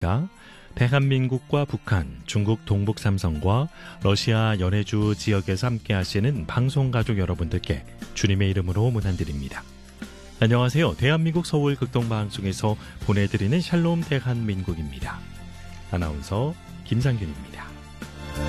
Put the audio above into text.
대한민국과 북한, 중국 동북 삼성과 러시아 연해주 지역에서 함께 하시는 방송가족 여러분들께 주님의 이름으로 문안드립니다. 안녕하세요. 대한민국 서울 극동방송에서 보내드리는 샬롬 대한민국입니다. 아나운서 김상균입니다.